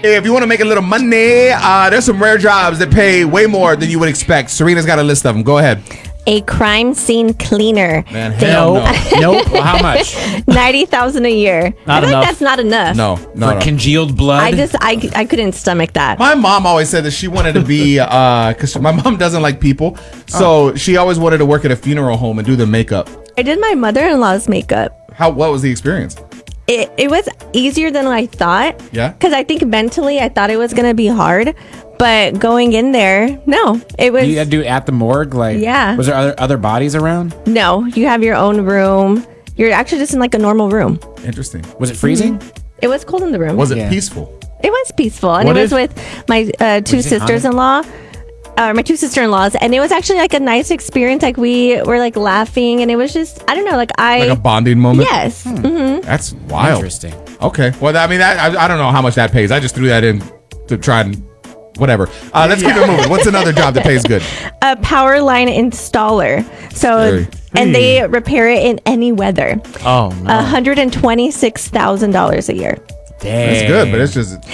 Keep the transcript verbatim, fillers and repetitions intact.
If you want to make a little money, uh, there's some rare jobs that pay way more than you would expect. Serena's got a list of them. Go ahead. A crime scene cleaner. Man, hell no. Nope. Well, how much? ninety thousand a year. Not I feel enough. like that's not enough. No, no, For no. congealed blood? I just I, I couldn't stomach that. My mom always said that she wanted to be, uh, because my mom doesn't like people, so she always wanted to work at a funeral home and do their makeup. I did my mother-in-law's makeup. How? What was the experience? It it was easier than I thought. Yeah? Because I think mentally I thought it was gonna be hard, but going in there, no, it was. You had to do it at the morgue? Like, Yeah. Was there other, other bodies around? No, you have your own room. You're actually just in like a normal room. Interesting. Was it freezing? It was cold in the room. Was it Yeah. peaceful? It was peaceful, and What it was if- with my uh, two you say haunted? sisters-in-law, uh, my two sister-in-laws, and it was actually like a nice experience. Like we were like laughing, and it was just I don't know, like I Like a bonding moment? yes, hmm That's wild. Interesting. Okay. Well, I mean, that, I, I don't know how much that pays. I just threw that in to try and whatever. Uh, let's keep it moving. What's another job that pays good? a power line installer. So Very- and they repair it in any weather. Oh, no. one hundred and twenty-six thousand dollars a year. Dang. That's good, but it's just